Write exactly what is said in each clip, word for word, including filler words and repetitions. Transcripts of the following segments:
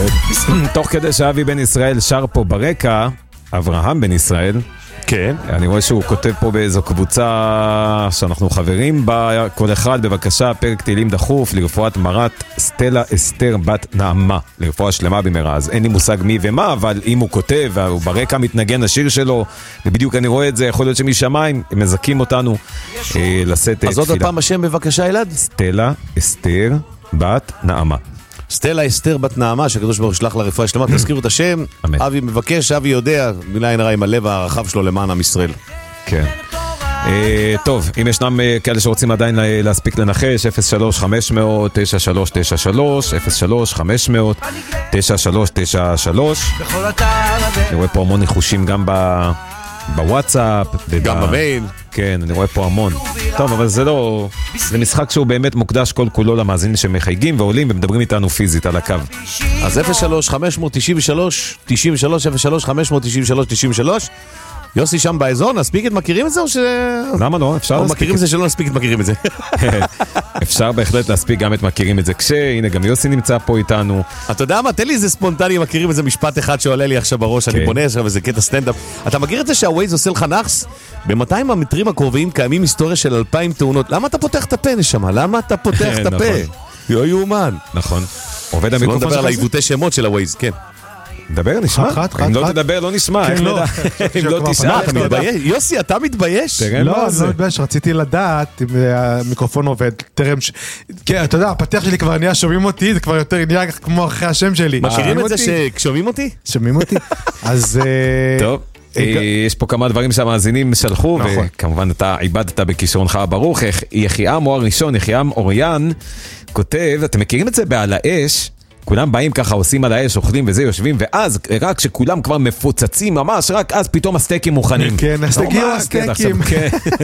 מאוד. תוך כדי שאבי בן ישראל שר פה ברקע, אברהם בן ישראל, כן. אני רואה שהוא כותב פה באיזו קבוצה שאנחנו חברים בה, כל אחד בבקשה פרק תהילים דחוף לרפואת מרת סטלה אסתר בת נעמה, לרפואה שלמה במהרה. אז אין לי מושג מי ומה, אבל אם הוא כותב והוא ברקע מתנגן השיר שלו, ובדיוק אני רואה את זה, יכול להיות שמשמיים הם מזכים אותנו אה, לשאת תפילה. אז עוד הפעם השם בבקשה אלעד. סטלה אסתר בת נעמה. סטלה אסתר בת נעמה, שהקדוש ברוך הוא ישלח לה רפואה שלמה. תזכירו את השם. אמן. אבי מבקש, אבי יודע, מילה אין רע עם הלב הרחב שלו למען עם ישראל. כן. אה, טוב, אם ישנם אה, כאלה שרוצים עדיין לה, להספיק לנחש, אפס שלוש חמש אפס אפס תשע שלוש תשע שלוש, אפס שלוש חמש אפס אפס תשע שלוש תשע שלוש. אני רואה פה המון ניחושים גם ב... בוואטסאפ, גם במייל. כן, אני רואה פה המון. טוב, אבל זה לא... זה משחק שהוא באמת מוקדש כל כולו למאזינים שמחייגים ועולים ומדברים איתנו פיזית על הקו. אז אפס שלוש חמש תשע שלוש תשע שלוש, אפס שלוש חמש תשע שלוש תשע שלוש. יוסי שם באזור, נספיק את מכירים את זה או ש... למה לא? אפשר או להספיק מכירים את זה שלא נספיק את מכירים את זה. אפשר בהחלט להספיק גם את מכירים את זה כשהנה גם יוסי נמצא פה איתנו. אתה יודע מה? תן לי איזה ספונטני, מכירים איזה משפט אחד שעולה לי עכשיו בראש, אני פונה עכשיו איזה קטע סטנדאפ. אתה מכיר את זה שהווייז עושה לך נחס? ב-מאתיים המטרים הקרובים קיימים היסטוריה של אלפיים תאונות. למה אתה פותח את הפה נשמה? למה אתה פותח את הפה? לא יאומן. נכון. עובד לא המיקרופון נדבר על שלך? העיוותי שמות של הווייז, כן. דבר, נשמע? חד, חד, אם לא חד. תדבר, לא נשמע. כן, איך לא. נדע? אם לא תשאל, מה, איך אתה נדע? מתבייש? יוסי, אתה מתבייש? תראה לא, מה אני זה. לא מתבייש, רציתי לדעת אם המיקרופון עובד. טרם ש... כן, אתה יודע, הפתיח שלי כבר נהיה, שומעים אותי, זה כבר יותר נהיה כמו אחרי השם שלי. מכירים את זה אותי? ששומעים אותי? שומעים אותי? אז... אה, טוב, אה, יש פה כמה דברים שהמאזינים שלחו, נכון. וכמובן אתה איבדת בכישרונך הברוך. יחיעם או הראשון, יחיעם אוריאן, כותב, אתם מכירים את זה בעל האש? כולם באים ככה, עושים על האש, אוכלים וזה, יושבים, ואז, רק כשכולם כבר מפוצצים ממש, רק אז פתאום הסטייקים מוכנים. כן, הסטייקים, מה, הסטייקים. כן,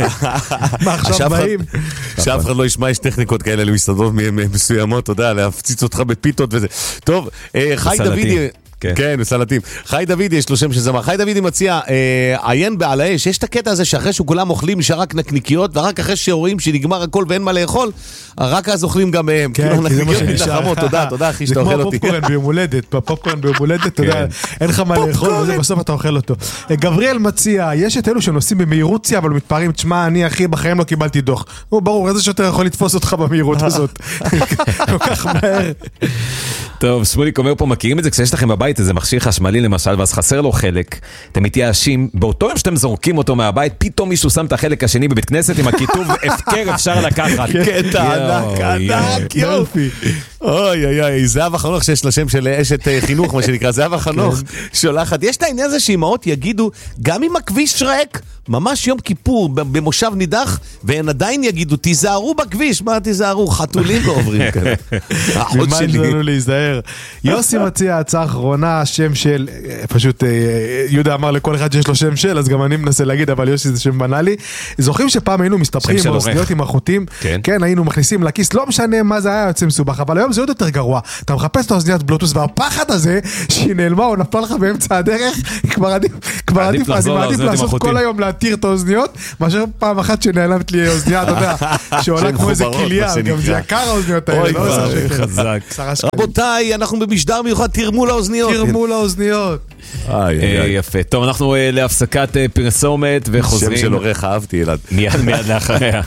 מה עכשיו באים? שאף אחד לא ישמע, יש טכניקות כאלה למסעדות מסוימות, אתה יודע, להפציץ אותך בפיתות וזה. טוב, אה, חי בסלטים. דוידי... כן. כן, בסלטים. חי דוידי, יש לו שם שזמר. חי דוידי מציע, אה, עיין בעל האש, יש את הקטע הזה שאחרי שכולם אוכלים נשאר רק נקניקיות, ורק אחרי שרואים שנגמר הכל ואין מה לאכול, רק אז אוכלים גם מהם. כן, כאילו, כי זה מה נקניקיות שנשאר. מתנחמות, תודה, תודה אחי שאתה אוכל זה כמו אותי. הפופקורן ביום הולדת, בפופקורן ביום הולדת, אתה יודע, אין לך מה לאכול, וזה בסוף אתה אוכל אותו. גבריאל מציע, יש את אלו שנוסעים במהירות שיא, אבל מתפארים, תשמע, אני אחי בחיים לא קיבלתי דוח. הוא ברור, איזה שוטר יכול לתפוס אותך במהירות הזאת? כל כך מהר. טוב, שמוליק אומר פה, מכירים את זה כשיש לכם בבית איזה מכשיר חשמלי למשל, ואז חסר לו חלק, אתם מתייאשים, באותו יום שאתם זורקים אותו מהבית, פתאום מישהו שם את החלק השני בבית כנסת עם הכיתוב הפקר אפשר לקחת. קטע ענק, ענק, יופי. אוי אוי אוי, זהבה חנוך שיש לה שם של אשת אה, חינוך, מה שנקרא, זהבה חנוך שולחת. יש את העניין הזה שאימהות יגידו, גם אם הכביש ריק, ממש יום כיפור, במושב נידח, והן עדיין יגידו, תיזהרו בכביש. מה תיזהרו? חתולים לא עוברים כאלה. האחות ממה שלי. לנו להיזהר. יוסי מציע הצעה אחרונה, שם של, פשוט יהודה אמר לכל אחד שיש לו שם של, אז גם אני מנסה להגיד, אבל יוסי זה שם בנאלי. זוכרים שפעם היינו מסתבכים עם האוזניות עם החוטים? כן. כן, היינו מכניסים לכיס, לא משנה מה זה היה יוצא מסובך, אבל היום זה עוד יותר גרוע. אתה מחפש את האוזניית בלוטוס, והפחד הזה, שהיא נעלמה או נפלה לך באמצע הדרך, כבר עדיף, כבר עדיף, אני מעדיף לעשות כל היום להתיר את האוזניות, מאשר פעם אחת שנעלמת לי אוזנייה, אתה יודע, שעולה כמו איזה כליה, גם זה יקר האוזניות האלה. אוי, לא כבר, עושה שקל. חזק. עשרה שקלים. רבותיי, אנחנו במשדר מיוחד, תרמו לאוזניות. תרמו לאוזניות. איי, אה, איי, יפה. טוב, אנחנו אה, להפסקת אה, פרסומת שם וחוזרים. של עורך אהבתי, אלעד. מיד מיד לאחריה.